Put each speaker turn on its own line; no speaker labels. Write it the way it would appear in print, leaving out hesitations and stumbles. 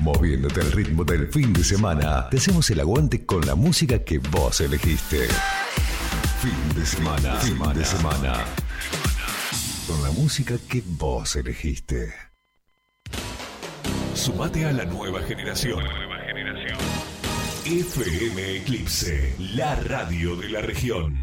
Moviéndote al ritmo del fin de semana, te hacemos el aguante con la música que vos elegiste. Fin de semana, fin de semana. Con la música que vos elegiste. Sumate a la nueva generación. FM Eclipse, la radio de la región.